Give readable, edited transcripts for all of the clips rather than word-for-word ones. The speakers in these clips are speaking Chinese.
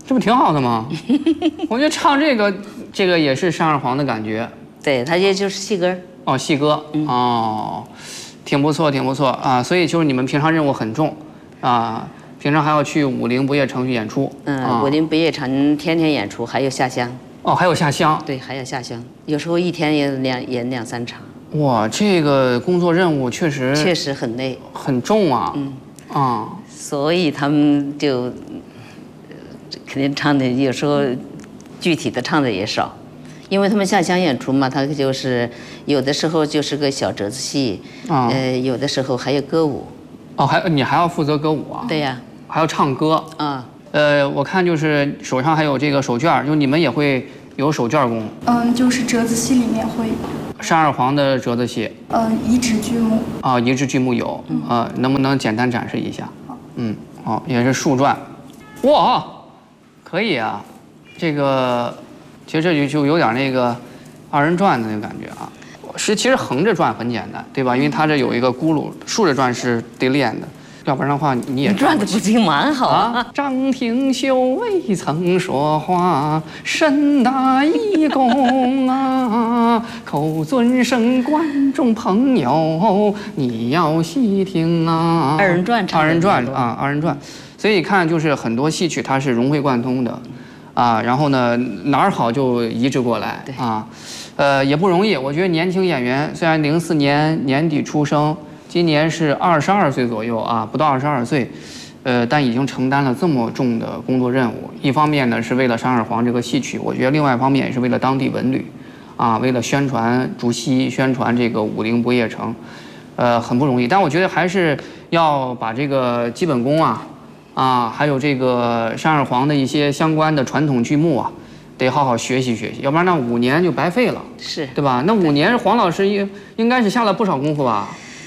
这不挺好的吗？我觉得唱这个也是山二黄的感觉。 对，它也就是戏歌。 哦，戏歌。哦，挺不错，挺不错啊。所以就是你们平常任务很重啊，平常还要去武林不夜城去演出。 武林不夜城天天演出，还有下乡。 哦，还有下乡。 对，还要下乡，有时候一天演两三场。 哇，这个工作任务确实很累， 很重啊。 所以他们就肯定唱的有时候具体的唱的也少，因为他们下乡演出嘛，他就是有的时候就是个小折子戏，有的时候还有歌舞。 哦，你还要负责歌舞啊？ 对呀， 还要唱歌啊。 我看就是手上还有这个手绢，就你们也会有手绢功？ 就是折子戏里面会有。 山二黄的折子戏？ 移植剧目。 啊，移植剧目有。能不能简单展示一下？也是树篆。哇，可以啊，这个其实这就有点那个二人转的那个感觉啊。其实横着转很简单，对吧？因为它这有一个轱辘，竖着转是得练的。要不然的话，你也转的不仅蛮好啊！ 张廷秀未曾说话，身大义公啊，口尊声观众朋友，你要细听啊。 二人转， 二人转啊，二人转。所以看就是很多戏曲它是融会贯通的，啊，然后呢哪儿好就移植过来啊，也不容易。我觉得年轻演员虽然04年年底出生。今年是22岁左右啊，不到22岁，但已经承担了这么重的工作任务。一方面呢是为了山二黄这个戏曲，我觉得另外一方面也是为了当地文旅，啊，为了宣传竹溪，宣传这个武陵不夜城，很不容易。但我觉得还是要把这个基本功啊，还有这个山二黄的一些相关的传统剧目啊，得好好学习学习，要不然那5年就白费了， 是对吧？那5年黄老师应该是下了不少功夫吧？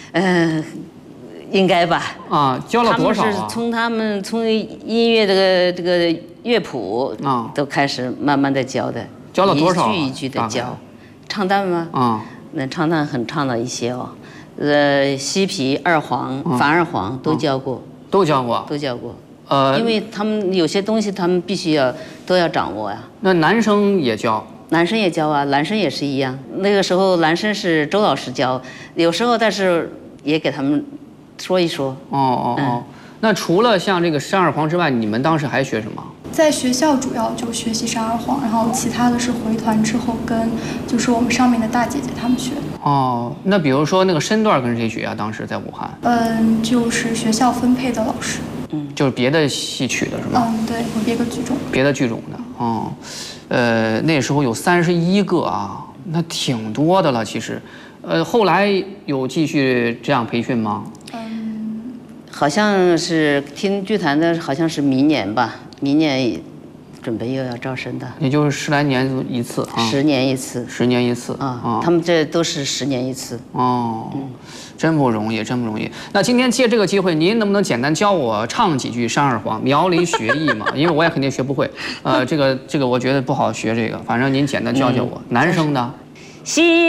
应该吧。 啊，教了多少啊？ 他们从音乐这个乐谱啊，都开始慢慢的教的。 教了多少？ 一句一句的教。唱旦吗？ 啊， 那唱旦很唱了一些哦。西皮、二黄、反二黄都教过。 都教过。 都教过。因为他们有些东西他们必须都要掌握呀。 那男生也教？ 男生也教啊，男生也是一样。那个时候男生是周老师教，有时候但是也给他们说一说。 那除了像这个山二黄之外，你们当时还学什么？ 在学校主要就学习山二黄，然后其他的是回团之后跟就是我们上面的大姐姐他们学的。 那比如说那个身段跟谁学啊？当时在武汉？ 就是学校分配的老师。 就是别的戏曲的是吗？ 对，有别的剧种。 别的剧种的。那时候有31个啊，那挺多的了。其实，后来有继续这样培训吗？ 好像是听剧团的，好像是明年吧，明年准备又要招生的。 也就是10来年一次啊 ？10年一次。 10年一次啊！他们这都是10年一次。 真不容易，真不容易。那今天借这个机会，您能不能简单教我唱几句山二黄，苗里学艺嘛？因为我也肯定学不会。这个我觉得不好学这个，反正您简单教教我。男生的。